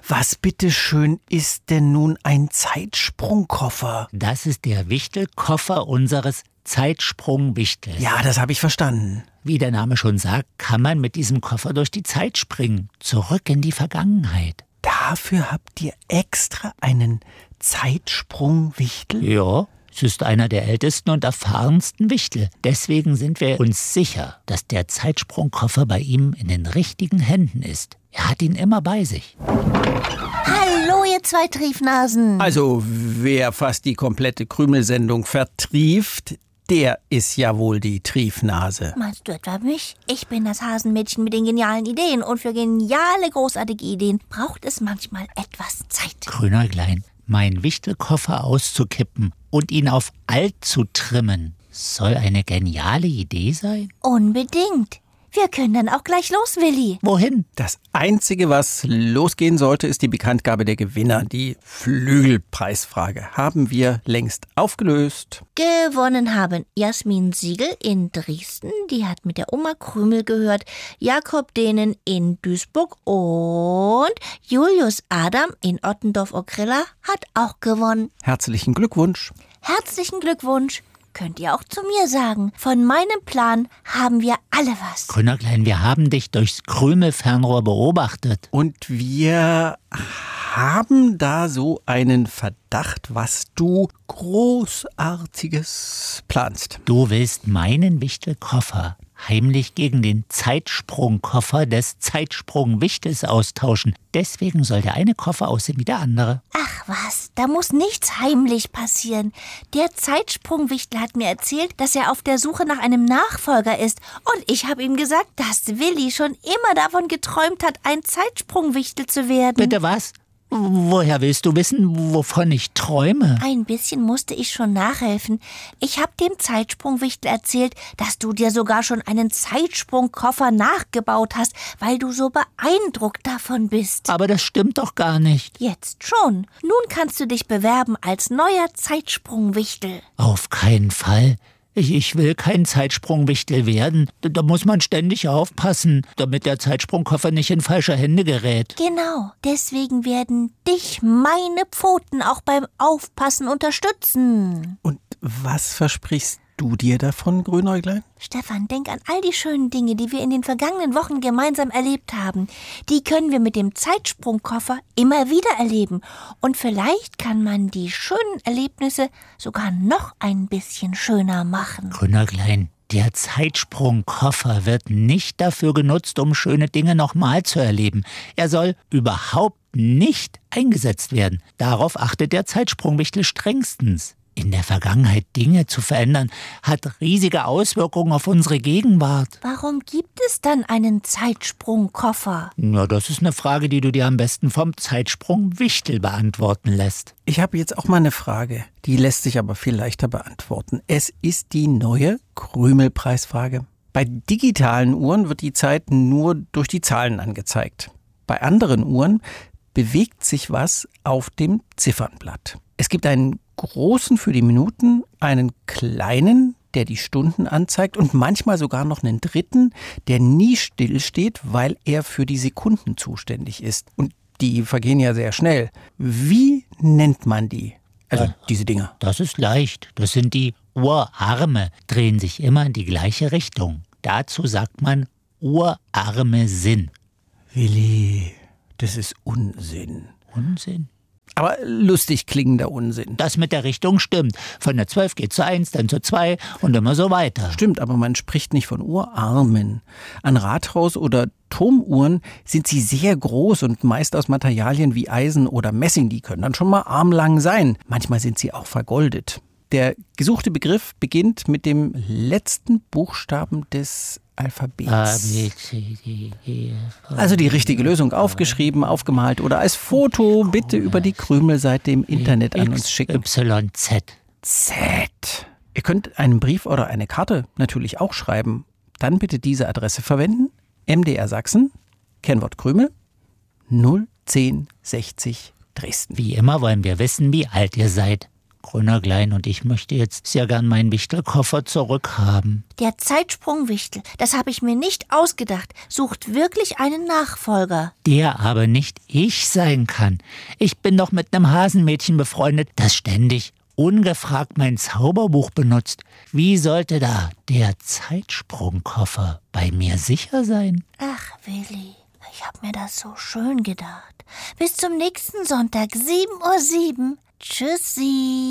Was bitteschön ist denn nun ein Zeitsprungkoffer? Das ist der Wichtelkoffer unseres Zeitsprungwichtels. Ja, das habe ich verstanden. Wie der Name schon sagt, kann man mit diesem Koffer durch die Zeit springen. Zurück in die Vergangenheit. Dafür habt ihr extra einen Zeitsprungwichtel? Ja, es ist einer der ältesten und erfahrensten Wichtel. Deswegen sind wir uns sicher, dass der Zeitsprungkoffer bei ihm in den richtigen Händen ist. Er hat ihn immer bei sich. Hallo, ihr zwei Triefnasen. Also, wer fast die komplette Krümelsendung vertrieft, der ist ja wohl die Triefnase. Meinst du etwa mich? Ich bin das Hasenmädchen mit den genialen Ideen. Und für geniale, großartige Ideen braucht es manchmal etwas Zeit. Grünäuglein, meinen Wichtelkoffer auszukippen und ihn auf alt zu trimmen, soll eine geniale Idee sein? Unbedingt. Wir können dann auch gleich los, Willi. Wohin? Das Einzige, was losgehen sollte, ist die Bekanntgabe der Gewinner. Die Flügelpreisfrage haben wir längst aufgelöst. Gewonnen haben Jasmin Siegel in Dresden, die hat mit der Oma Krümel gehört, Jakob Dehnen in Duisburg und Julius Adam in Ottendorf-Okrilla hat auch gewonnen. Herzlichen Glückwunsch. Herzlichen Glückwunsch. Könnt ihr auch zu mir sagen. Von meinem Plan haben wir alle was. Grünäuglein, wir haben dich durchs Krümelfernrohr beobachtet. Und wir haben da so einen Verdacht, was du Großartiges planst. Du willst meinen Wichtelkoffer heimlich gegen den Zeitsprungkoffer des Zeitsprungwichtels austauschen. Deswegen soll der eine Koffer aussehen wie der andere. Ach was, da muss nichts heimlich passieren. Der Zeitsprungwichtel hat mir erzählt, dass er auf der Suche nach einem Nachfolger ist. Und ich habe ihm gesagt, dass Willi schon immer davon geträumt hat, ein Zeitsprungwichtel zu werden. Bitte was? Woher willst du wissen, wovon ich träume? Ein bisschen musste ich schon nachhelfen. Ich habe dem Zeitsprungwichtel erzählt, dass du dir sogar schon einen Zeitsprungkoffer nachgebaut hast, weil du so beeindruckt davon bist. Aber das stimmt doch gar nicht. Jetzt schon. Nun kannst du dich bewerben als neuer Zeitsprungwichtel. Auf keinen Fall. Ich will kein Zeitsprungwichtel werden. Da muss man ständig aufpassen, damit der Zeitsprungkoffer nicht in falsche Hände gerät. Genau. Deswegen werden dich meine Pfoten auch beim Aufpassen unterstützen. Und was versprichst du dir davon, Grünäuglein? Stefan, denk an all die schönen Dinge, die wir in den vergangenen Wochen gemeinsam erlebt haben. Die können wir mit dem Zeitsprungkoffer immer wieder erleben. Und vielleicht kann man die schönen Erlebnisse sogar noch ein bisschen schöner machen. Grünäuglein, der Zeitsprungkoffer wird nicht dafür genutzt, um schöne Dinge nochmal zu erleben. Er soll überhaupt nicht eingesetzt werden. Darauf achtet der Zeitsprungwichtel strengstens. In der Vergangenheit Dinge zu verändern, hat riesige Auswirkungen auf unsere Gegenwart. Warum gibt es dann einen Zeitsprungkoffer? Ja, das ist eine Frage, die du dir am besten vom Zeitsprungwichtel beantworten lässt. Ich habe jetzt auch mal eine Frage, die lässt sich aber viel leichter beantworten. Es ist die neue Krümelpreisfrage. Bei digitalen Uhren wird die Zeit nur durch die Zahlen angezeigt. Bei anderen Uhren bewegt sich was auf dem Ziffernblatt. Es gibt einen großen für die Minuten, einen kleinen, der die Stunden anzeigt und manchmal sogar noch einen dritten, der nie stillsteht, weil er für die Sekunden zuständig ist. Und die vergehen ja sehr schnell. Wie nennt man die? Also diese Dinger. Das ist leicht. Das sind die Uhrarme, drehen sich immer in die gleiche Richtung. Dazu sagt man Uhrarme Sinn. Willi, das ist Unsinn. Unsinn? Aber lustig klingender Unsinn. Das mit der Richtung stimmt. Von der 12 geht zur 1, dann zur 2 und immer so weiter. Stimmt, aber man spricht nicht von Uhrarmen. An Rathaus- oder Turmuhren sind sie sehr groß und meist aus Materialien wie Eisen oder Messing. Die können dann schon mal armlang sein. Manchmal sind sie auch vergoldet. Der gesuchte Begriff beginnt mit dem letzten Buchstaben des Alphabets. A, B, C, D, E, F, Also die richtige Lösung aufgeschrieben, aufgemalt oder als Foto bitte über die Krümelseite im Internet an uns schicken. Y, Z. Z. Ihr könnt einen Brief oder eine Karte natürlich auch schreiben. Dann bitte diese Adresse verwenden. MDR Sachsen, Kennwort Krümel, 01060 Dresden. Wie immer wollen wir wissen, wie alt ihr seid. Grünerglein, und ich möchte jetzt sehr gern meinen Wichtelkoffer zurückhaben. Der Zeitsprungwichtel, das habe ich mir nicht ausgedacht, sucht wirklich einen Nachfolger. Der aber nicht ich sein kann. Ich bin doch mit einem Hasenmädchen befreundet, das ständig ungefragt mein Zauberbuch benutzt. Wie sollte da der Zeitsprungkoffer bei mir sicher sein? Ach, Willi, ich habe mir das so schön gedacht. Bis zum nächsten Sonntag, 7:07 Uhr. Tschüssi.